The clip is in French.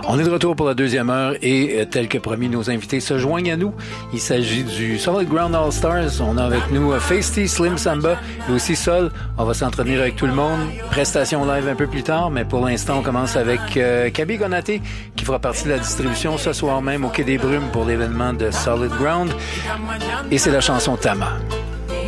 On est de retour pour la deuxième heure et tel que promis, nos invités se joignent à nous. Il s'agit du Solid Ground All Stars. On a avec nous Feisty, Slim Samba et aussi Sol. On va s'entretenir avec tout le monde. Prestation live un peu plus tard, mais pour l'instant, on commence avec Kaby Konaté qui fera partie de la distribution ce soir même au Quai des Brumes pour l'événement de Solid Ground. Et c'est la chanson Tama.